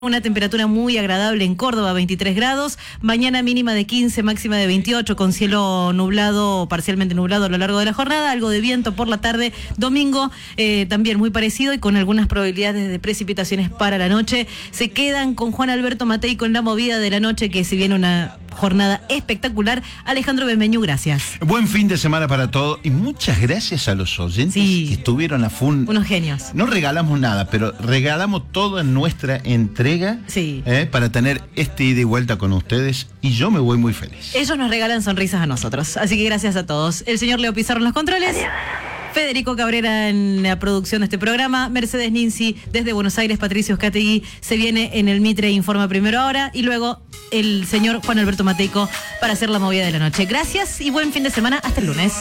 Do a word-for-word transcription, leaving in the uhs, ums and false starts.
Una temperatura muy agradable en Córdoba, veintitrés grados, mañana mínima de quince, máxima de veintiocho, con cielo nublado, parcialmente nublado a lo largo de la jornada, algo de viento por la tarde, domingo eh, también muy parecido y con algunas probabilidades de precipitaciones para la noche. Se quedan con Juan Alberto Matei con la movida de la noche, que si viene una jornada espectacular. Alejandro Benmeñú, gracias. Buen fin de semana para todos y muchas gracias a los oyentes sí. que estuvieron a full. Unos genios. No regalamos nada, pero regalamos todo en nuestra entrega sí. eh, para tener este ida y vuelta con ustedes y yo me voy muy feliz. Ellos nos regalan sonrisas a nosotros, así que gracias a todos. El señor Leo Pizarro en los controles. Adiós. Federico Cabrera en la producción de este programa, Mercedes Ninzi desde Buenos Aires, Patricio Scategui se viene en el Mitre e informa primero ahora y luego el señor Juan Alberto Mateico para hacer la movida de la noche. Gracias y buen fin de semana, hasta el lunes.